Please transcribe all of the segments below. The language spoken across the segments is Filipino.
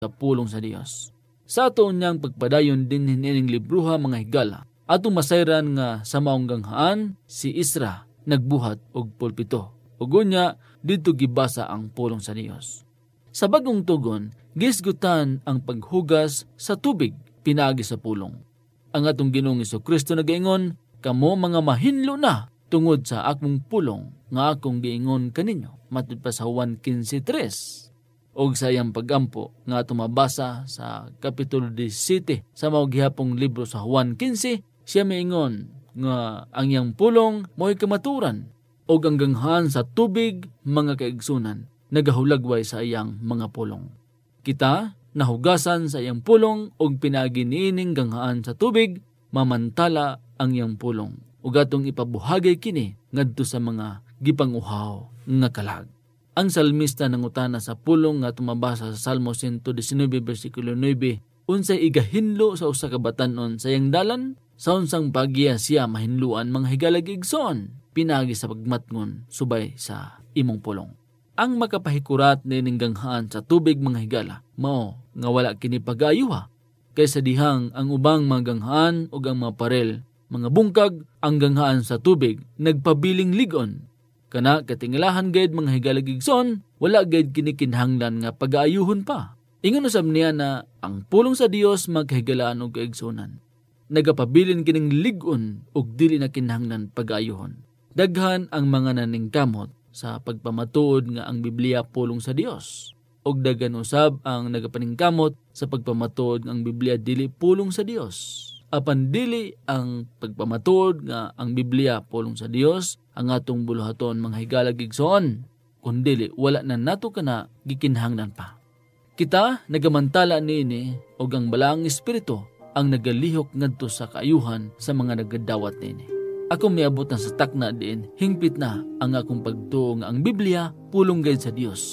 sa pulong sa Dios. Sa ato niyang pagpadayon din hinining libruha mga higala, atong masayran nga sa maong ganghaan si Isra nagbuhat og pulpito. Ug unya didto gibasa ang pulong sa Dios. Sa bagong tugon, gisgutan ang paghugas sa tubig pinaagi sa pulong. Ang atong Ginoong Jesucristo nagaingon, kamo mga mahinlo na tungod sa akong pulong nga akong giingon kaninyo. Matud pa sa Juan 15:3. Og sa iyang pagampo nga tumabasa sa Kapitulo 17 sa mao gihapong libro sa Juan 15, siya maingon nga ang iyang pulong mo'y kamaturan og ang ganghaan sa tubig mga kaigsunan nagahulagway sa iyang mga pulong. Kita nahugasan sa iyang pulong og pinaagi niining ganghaan sa tubig, mamantala ang iyang pulong ug atong ipabuhagay kini ngadto sa mga gipanguhaw nga kalag. Ang salmista nangutana sa pulong nga tumabasa sa Salmo 119 versikulo 9, unsay igahinlo sa usa ka batan-on sa iyang dalan, sa unsang paggiya siya mahinluan mga higalag igsoon, pinagi sa pagmatngon subay sa imong pulong. Ang makapahikurat nining ganghaan sa tubig mga higala, mao nga wala kini pag-aayuha, kaysa dihang ang ubang mga ganghaan ug ang mga parel, mga bungkag, ang ganghaan sa tubig nagpabiling ligon. Kana katingalahan gayud mga higalag igsoon, wala gayud kini kinahanglan nga pag-aayuhon pa. Ingon usab niya na ang pulong sa Dios magkahigalaan ug kaigsunan. Nagapabilin kining ligon ug dili na kinahanglan pag-aayuhon. Daghan ang mga naningkamot sa pagpamatuod nga ang Biblia pulong sa Dios. Og daghan usab ang nagapaningkamot sa pagpamatuod nga ang Biblia dili pulong sa Dios. Apan dili ang pagpamatuod nga ang Biblia pulong sa Dios ang atong buluhaton mga higalag igsoon, kundili wala na nato kana gikinahanglan pa. Kita nagamantala niini og ang balaang espiritu ang nagalihok ngadto sa kaayuhan sa mga nagadawat niini. Ako miabot na sa takna diin, hingpit na ang akong pagtuo nga ang Biblia pulong gayud sa Dios.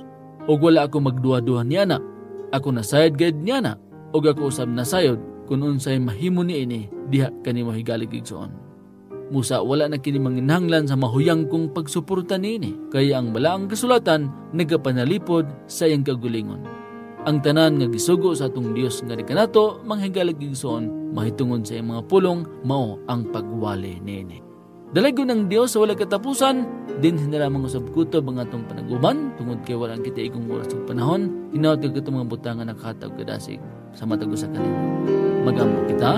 Og wala ako magduha-duha niana. Ako nasayod gayud niana og ako usab nasayod kun unsay mahimo niini diha kanimo higalig igsoon. Musa wala na kini manginahanglan sa mahuyang kong pagsuporta niini, kaya ang balaang kasulatan nagapanalipod sa iyang kagulingon. Ang tanan nga gisugo sa atong Dios nga di kanato manghigalig igsoon mahitungod sa iyang mga pulong mao ang pagwali niini. Dalagon ng Dios sa wala katapusan, din hindi lamang usab kutob ang atong panaguban tungod kay wala kita igong oras ug panahon, hinaut kay katong mga butangan nakatag kadasig sa matag usa kanimo. Magamo kita.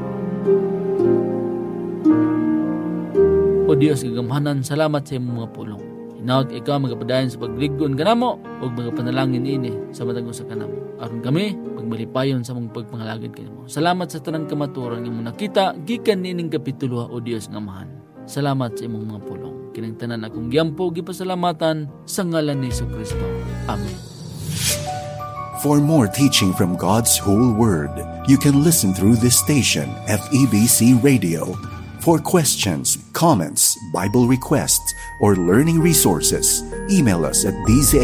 O Dios, gagamhanan, salamat sa imong mga pulong. Hinaut ikaw magapadayon sa pagligon kanamo o magapanalangin ini sa matag usa kanamo. Aron kami pagmalipayon sa mong pagpangalagad kanimo. Salamat sa tanang kamatuoran nga mo nakita gikan nining kapitulo o Dios nga amahan. Salamat sa imong mga pulong. Kining tanan akong giyampo gipasalamatan sa ngalan ni Jesucristo. Amen. For more teaching from God's whole Word, you can listen through this station, FEBC Radio. For questions, comments, Bible requests, or learning resources, email us at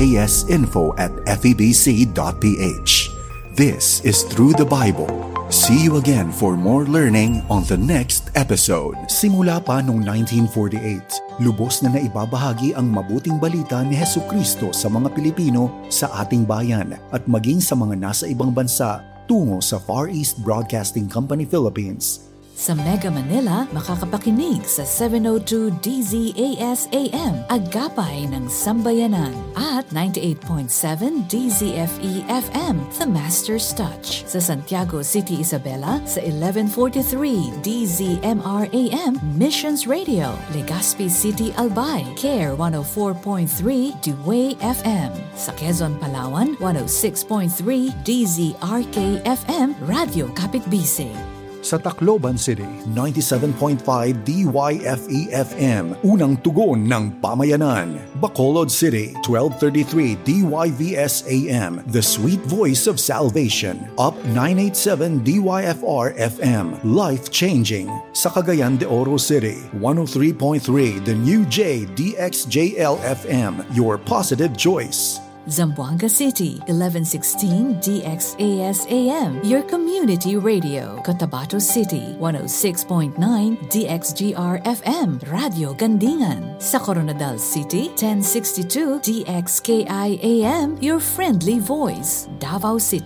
bzasinfo@febc.ph. This is Through the Bible. See you again for more learning on the next episode. Simula pa noong 1948, lubos na naibabahagi ang mabuting balita ni Jesucristo sa mga Pilipino sa ating bayan at maging sa mga nasa ibang bansa tungo sa Far East Broadcasting Company Philippines. Sa Mega Manila, makakapakinig sa 702 DZAS-AM, Agapay ng Sambayanan, at 98.7 DZFE-FM, The Master's Touch. Sa Santiago City, Isabela, sa 1143 DZMR-AM, Missions Radio. Legazpi City, Albay, CARE 104.3 Dewey FM. Sa Quezon, Palawan, 106.3 DZRK-FM, Radio Kapitbisig. Sa Tacloban City, 97.5 DYFE-FM, unang tugon ng pamayanan. Bacolod City, 1233 DYVS-AM, the sweet voice of salvation. Up 987 DYFR-FM, life-changing. Sa Cagayan de Oro City, 103.3 the new J DXJL-FM, your positive choice. Zamboanga City, 1116 DXAS-AM, your community radio. Cotabato City, 106.9 DXGR-FM, Radio Gandingan. Sa Coronadal City, 1062 DXKI-AM, your friendly voice. Davao City,